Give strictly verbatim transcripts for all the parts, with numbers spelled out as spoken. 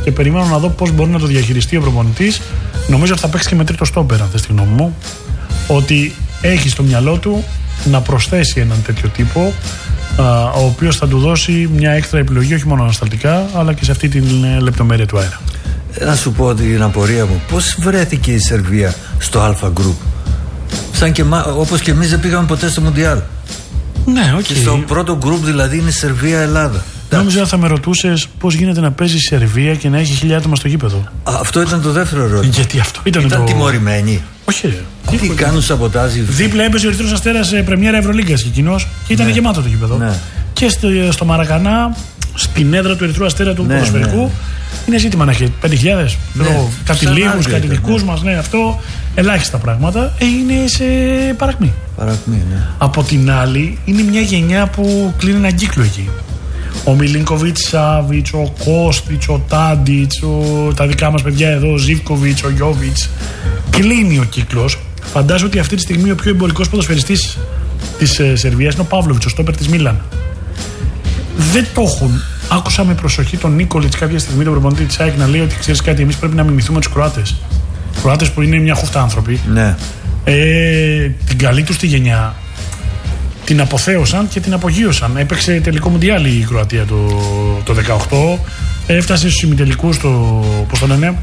και περιμένω να δω πώς μπορεί να το διαχειριστεί ο προπονητής. Νομίζω ότι θα παίξει και με τρίτο στόπερ, αν θες τη γνώμη μου. Ότι έχει στο μυαλό του να προσθέσει έναν τέτοιο τύπο, ο οποίος θα του δώσει μια έξτρα επιλογή, όχι μόνο ανασταλτικά, αλλά και σε αυτή την λεπτομέρεια του αέρα. Να σου πω την απορία μου, πώς βρέθηκε η Σερβία στο Α Γκρουπ? Σαν και όπως και εμείς δεν πήγαμε ποτέ στο Μουντιάλ. Ναι, οκ. Okay. Και στο πρώτο γκρουπ δηλαδή είναι Σερβία-Ελλάδα. Νόμιζα θα με ρωτούσες πώς γίνεται να παίζει η Σερβία και να έχει χίλια άτομα στο γήπεδο. Α, αυτό ήταν το δεύτερο ερώτημα. Γιατί αυτό ήταν, ήταν το. Ήταν τιμωρημένοι. Όχι, ρε. Τι κάνουν σαμποτάζι. Δίπλα έπαιζε ο Ερυθρός Αστέρας σε πρεμιέρα Ευρωλίγκας και εκείνος και ήταν ναι. γεμάτο το γήπεδο. Ναι. Και στο, στο Μαρακανά, στην έδρα του Ερυθρού Αστέρα του ναι, ποδοσφαιρικού, ναι. είναι ζήτημα να έχει πέντε χιλιάδες. Ναι. Κάτι λίγους, κάτι δικούς ναι. μας, ναι, αυτό. Ελάχιστα πράγματα. Είναι σε παρακμή. Παρακμή, ναι. Από την άλλη, είναι μια γενιά που κλείνει έναν κύκλο εκεί. Ο Μιλίνκοβιτς, Σάβιτς, ο Κόστιτς, ο Τάντιτς, ο... τα δικά μας παιδιά εδώ, ο Ζίβκοβιτς, ο Γιόβιτς. Κλείνει ο κύκλος. Φαντάζομαι ότι αυτή τη στιγμή ο πιο εμπορικός ποδοσφαιριστής της ε, Σερβίας είναι ο Παύλοβιτς, ο στόπερ της Μίλαν. Δεν το έχουν. Άκουσα με προσοχή τον Νίκολιτς κάποια στιγμή, τον προπονητή της ΑΕΚ, να λέει ότι ξέρεις κάτι, εμείς πρέπει να μιμηθούμε τους Κροάτες. Κροάτες που είναι μια χούφτα άνθρωποι. Ναι. Ε, την καλή τους τη γενιά την αποθέωσαν και την απογείωσαν. Έπαιξε τελικό Μουντιάλ η Κροατία το, το δεκαοκτώ. Έφτασε στους ημιτελικούς το, πώς το λένε,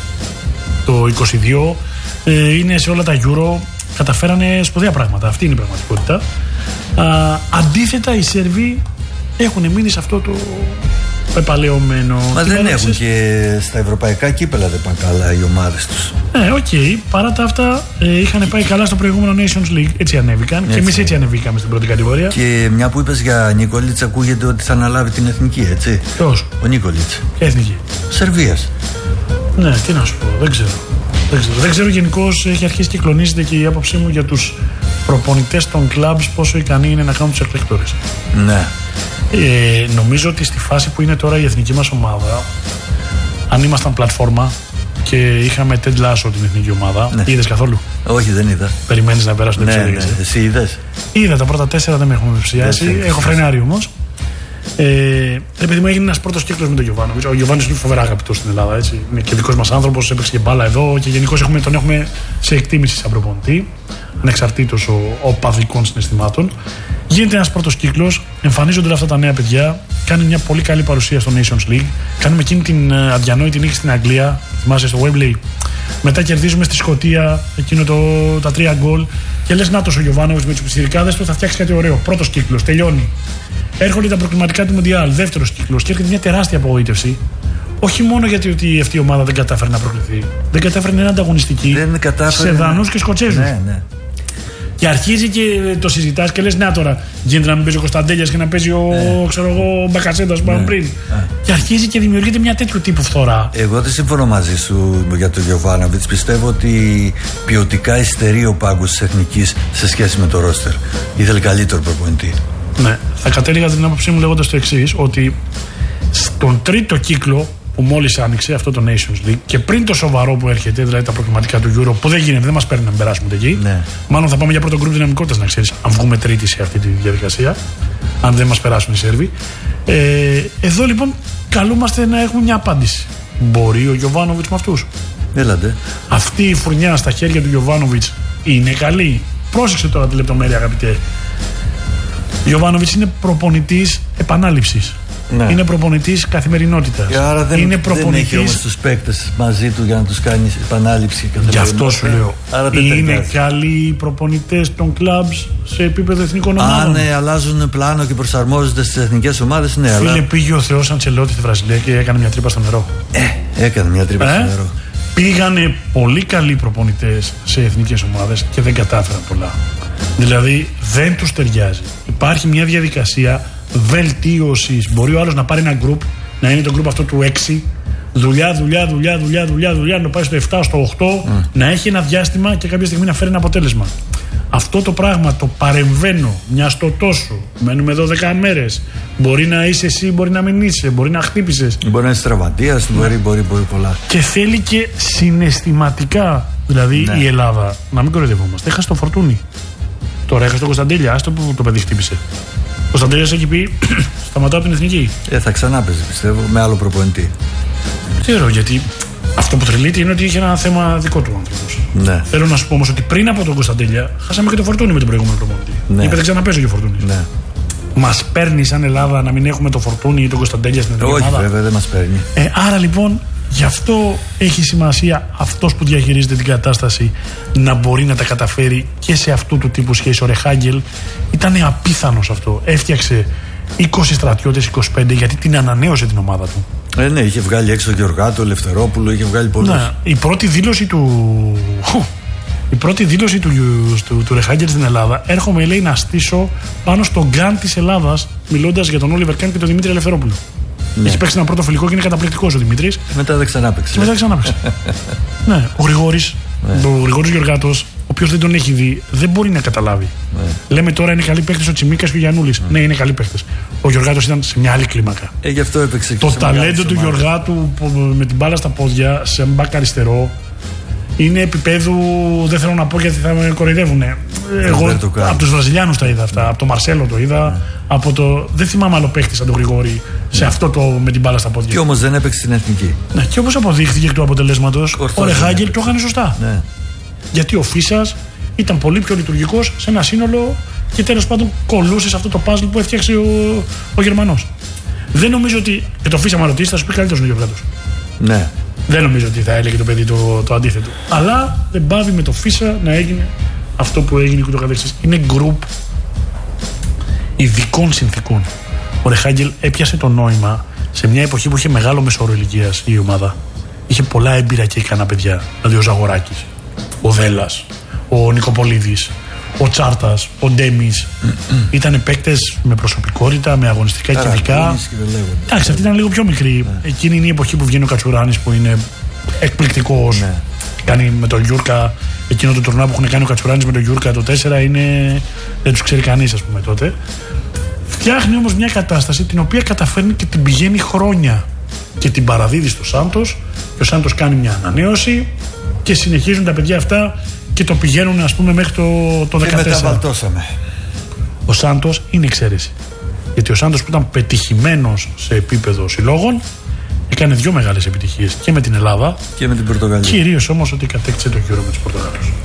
το είκοσι δύο. Ε, είναι σε όλα τα Euro. Καταφέρανε σπουδαία πράγματα. Αυτή είναι η πραγματικότητα. Α, αντίθετα οι Σέρβοι έχουν μείνει σε αυτό το επαλαιωμένο. Μα δεν έχουν και στα ευρωπαϊκά κύπελα, δεν πάνε καλά οι ομάδες τους. Ναι, οκ. Okay. Παρά τα αυτά ε, είχαν πάει καλά στο προηγούμενο Nations League. Έτσι ανέβηκαν. Έτσι. Και εμείς έτσι ανεβήκαμε στην πρώτη κατηγορία. Και μια που είπες για Νίκολιτς, ακούγεται ότι θα αναλάβει την εθνική, έτσι. Ποιος? Ο Νίκολιτς. Ποια εθνική? Σερβίας. Ναι, τι να σου πω, δεν ξέρω. Δεν ξέρω, δεν ξέρω γενικώς, έχει αρχίσει και κλονίζεται και η άποψή μου για τους προπονητές των κλαμπς πόσο ικανοί είναι να κάνουν τους εκλεκτόρες. Ναι. Ε, νομίζω ότι στη φάση που είναι τώρα η εθνική μας ομάδα, αν ήμασταν πλατφόρμα και είχαμε Ted Lasso την εθνική ομάδα, ναι. Είδες καθόλου? Όχι, δεν είδα. Περιμένεις να περάσουν το ναι, επεισόδιο? Ναι. Εσύ είδες? Είδα τα πρώτα τέσσερα, δεν με έχουν ψηφιάσει. Έχω φρενάρει όμως. Ε, επειδή μου έγινε ένας πρώτος κύκλος με τον Γιωβάνοβιτς. Ο Γιωβάνοβιτς είναι φοβερά αγαπητός στην Ελλάδα. Έτσι. Είναι και δικός μας άνθρωπος, έπαιξε και μπάλα εδώ και γενικώς έχουμε, τον έχουμε σε εκτίμηση σαν προπονητή, ανεξαρτήτως οπαδικών συναισθημάτων. Γίνεται ένας πρώτος κύκλος, εμφανίζονται αυτά τα νέα παιδιά, κάνει μια πολύ καλή παρουσία στο Nations League. Κάνουμε εκείνη την αδιανόητη νίκη στην Αγγλία, θυμάσαι, στο Wembley. Μετά κερδίζουμε στη Σκωτία εκείνο το, τα τρία γκολ. Και λες, νάτος ο Γιωβάνοβιτς με τους πιτσιρικάδες του θα φτιάξει κάτι ωραίο. Πρώτος κύκλος, τελειώνει. Έρχονται τα προκριματικά του Μουντιάλ, δεύτερος κύκλος, και έρχεται μια τεράστια απογοήτευση. Όχι μόνο γιατί ότι αυτή η ομάδα δεν κατάφερε να προκληθεί. Δεν κατάφερε να είναι ανταγωνιστική σε Δανούς και Σκοτσέζους. Ναι, ναι. Και αρχίζει και το συζητάς και λες, να τώρα γίνεται να μην παίζει ο Κωνσταντέλιας και να παίζει ο, ναι. ξέρω εγώ, ο Μπακασέτας που είπαμε πριν. Ναι. Και αρχίζει και δημιουργείται μια τέτοιου τύπου φθορά. Εγώ δεν συμφωνώ μαζί σου για τον Γιωβάνοβιτς. Πιστεύω ότι ποιοτικά υστερεί ο πάγκος της εθνικής σε σχέση με το ρόστερ. Ήθελε καλύτερο προπονητή. Ναι, θα κατέληγα την άποψή μου λέγοντας το εξής, ότι στον τρίτο κύκλο που μόλις άνοιξε αυτό το Nations League και πριν το σοβαρό που έρχεται, δηλαδή τα προκριματικά του Euro, που δεν γίνεται, δεν μας παίρνει να περάσουμε εκεί. Ναι. Μάλλον θα πάμε για πρώτο γκρουπ δυναμικότητας, να ξέρεις, αν βγούμε τρίτη σε αυτή τη διαδικασία, αν δεν μας περάσουν οι Σέρβοι. Ε, εδώ λοιπόν καλούμαστε να έχουμε μια απάντηση. Μπορεί ο Γιωβάνοβιτς με αυτούς? Έλατε. Αυτή η φουρνιά στα χέρια του Γιωβάνοβιτς είναι καλή? Πρόσεξε τώρα τη λεπτομέρεια, αγαπητέ. Ο Γιωβάνοβιτς είναι προπονητής επανάληψης. Ναι. Είναι προπονητής καθημερινότητας. Άρα δεν, είναι προπονητής... δεν έχει όμως τους παίκτες μαζί του για να τους κάνει επανάληψη. Γι' αυτό σου λέω. Άρα είναι καλοί προπονητές των κλαμπς σε επίπεδο εθνικών ομάδων. Αν ναι, αλλάζουν πλάνο και προσαρμόζονται στις εθνικές ομάδες, ναι. Φίλε, αλλά... πήγε ο Θεός Αντσελότη στη Βραζιλία και έκανε μια τρύπα στο νερό. Ε, έκανε μια τρύπα ε? στο νερό. Πήγανε πολύ καλοί προπονητές σε εθνικές ομάδες και δεν κατάφεραν πολλά. Δηλαδή δεν τους ταιριάζει. Υπάρχει μια διαδικασία βελτίωσης. Μπορεί ο άλλος να πάρει ένα group, να είναι το group αυτό του έξι, δουλειά, δουλειά, δουλειά, δουλειά, δουλειά, δουλειά, να πάει στο επτά, στο οκτώ, mm. να έχει ένα διάστημα και κάποια στιγμή να φέρει ένα αποτέλεσμα. Αυτό το πράγμα το παρεμβαίνω, μια στο τόσο, μένουμε εδώ δέκα μέρες. Μπορεί να είσαι εσύ, μπορεί να μην είσαι, μπορεί να χτύπησες. Μπορεί να είσαι τραυματίας, μπορεί, μπορεί, μπορεί πολλά. Και θέλει και συναισθηματικά, δηλαδή ναι. η Ελλάδα, να μην κοροϊδευόμαστε, έχασε το Φορτούνι. Τώρα έχασε το Κωνσταντέλια, άστο που το παιδί χτύπησε. Ο Κωνσταντέλιας έχει πει σταματάω την εθνική. Ε, θα ξανά παίζει, πιστεύω, με άλλο προπονητή. ξέρω γιατί. Αυτό που τρελείται είναι ότι είχε ένα θέμα δικό του άνθρωπος. Ναι. Θέλω να σου πω όμως ότι πριν από τον Κωνσταντέλια χάσαμε και το Φορτούνι με τον προηγούμενο προπονητή. Ναι. Είπε δεν ξαναπέζω και Φορτούνι. Ναι. Μας παίρνει σαν Ελλάδα να μην έχουμε το Φορτούνι ή τον Κωνσταντέλια στην εθνική ομάδα? Όχι, βέβαια δεν μας παίρνει. Ε, άρα λοιπόν γι' αυτό έχει σημασία αυτός που διαχειρίζεται την κατάσταση να μπορεί να τα καταφέρει και σε αυτού του τύπου σχέση. Ο Ρεχάγκελ ήταν απίθανος αυτό. Έφτιαξε είκοσι στρατιώτες, είκοσι πέντε, γιατί την ανανέωσε την ομάδα του. Ε, ναι, είχε βγάλει έξω τον Γεωργάτο, τον Ελευθερόπουλο, είχε βγάλει πολλούς. Ναι, η πρώτη δήλωση του. Η πρώτη δήλωση του, του, του Ρεχάγκελ στην Ελλάδα, έρχομαι λέει να στήσω πάνω στον γκάν της Ελλάδας, μιλώντας για τον Όλιβερ Καν και τον Δημήτρη Ελευθερόπουλο. Ναι. Έχει παίξει ένα πρώτο φιλικό και είναι καταπληκτικός ο Δημήτρης. Μετά δεν ξανάπαιξε. Και μετά δεν ξανάπαιξε. Ναι, ο Γρηγόρης, ναι. Ο Γρηγόρης Γεωργάτος, όποιος δεν τον έχει δει, δεν μπορεί να καταλάβει. Ναι. Λέμε τώρα είναι καλή παίκτης ο Τσιμίκας και ο Γιαννούλης. Ναι, ναι είναι καλή παίκτης. Ο Γεωργάτος ήταν σε μια άλλη κλίμακα. Ε, γι' αυτό έπαιξε και το ταλέντο του Γεωργάτου με την μπάλα στα πόδια, σε μπακ αριστερό, είναι επίπεδου, δεν θέλω να πω γιατί θα με κοροϊδεύουν. Εγώ από τους Βραζιλιάνους τα είδα αυτά, από τον Μαρσέλο το είδα, yeah. από το. Δεν θυμάμαι άλλο παίχτη σαν τον Γρηγόρη σε yeah. αυτό το με την μπάλα στα πόδια. Και όμως δεν έπαιξε στην εθνική. Ναι, και όπως αποδείχθηκε εκ του αποτελέσματος, ο Ρεχάγκελ το έκανε σωστά. Yeah. Γιατί ο Φίσας ήταν πολύ πιο λειτουργικός σε ένα σύνολο και τέλος πάντων κολούσε σε αυτό το παζλ που έφτιαξε ο, ο Γερμανός. Δεν νομίζω ότι. Και το Φίσα, μα ρωτήσει, θα σου πει καλύτερος ο Γεωργάτος. Ναι. Δεν νομίζω ότι θα έλεγε το παιδί το, το αντίθετο. Αλλά δεν πάβει με το Φίσα να έγινε αυτό που έγινε και το καθεξής. Είναι γκρουπ ειδικών συνθήκων. Ο Ρεχάγκελ έπιασε το νόημα σε μια εποχή που είχε μεγάλο μεσόωρο ηλικίας η ομάδα. Είχε πολλά έμπειρα και ικανά παιδιά. Δηλαδή ο Ζαγοράκης, ο Δέλλας, ο Νικοπολίδης, ο Τσάρτας, ο Ντέμις. Ήτανε παίκτες με προσωπικότητα, με αγωνιστικά και ειδικά. Εντάξει, αυτή ήταν λίγο πιο μικρή. Ναι. Εκείνη είναι η εποχή που βγαίνει ο Κατσουράνης που είναι εκπληκτικός. Ναι. Κάνει με τον Γιούρκα, εκείνο το τουρνά που έχουν κάνει ο Κατσουράνης με τον Γιούρκα το τέσσερα είναι. Δεν τους ξέρει κανείς, ας πούμε τότε. Φτιάχνει όμως μια κατάσταση την οποία καταφέρνει και την πηγαίνει χρόνια. Και την παραδίδει στο Σάντος. Και ο Σάντος κάνει μια ανανέωση και συνεχίζουν τα παιδιά αυτά. Και το πηγαίνουν, ας πούμε, μέχρι το, το δεκατέσσερα. Και μεταβαλτώσαμε. Ο Σάντος είναι εξαίρεση. Γιατί ο Σάντος που ήταν πετυχημένος σε επίπεδο συλλόγων έκανε δύο μεγάλες επιτυχίες και με την Ελλάδα και με την Πορτογαλία. Κυρίως όμως ότι κατέκτησε το γύρο με τους Πορτογάλους.